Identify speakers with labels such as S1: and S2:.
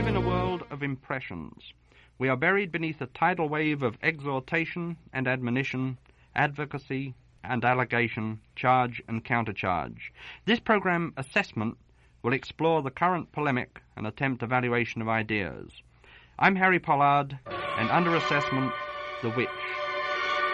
S1: live in a world of impressions. We are buried beneath a tidal wave of exhortation and admonition, advocacy and allegation, charge and countercharge. This program, Assessment, will explore the current polemic and attempt evaluation of ideas. I'm Harry Pollard, and under assessment, the wit.